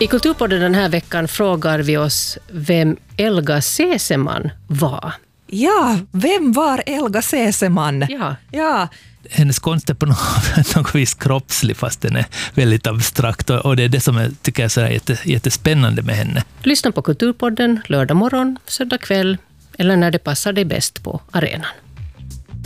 I Kulturpodden den här veckan frågar vi oss vem Elga Seseman var. Ja, vem var Elga Seseman? Ja. Hennes konst är på något vis kroppslig, fast den är väldigt abstrakt, och det är det som jag tycker är så jättespännande med henne. Lyssna på Kulturpodden lördag morgon, söndag kväll eller när det passar dig bäst på arenan.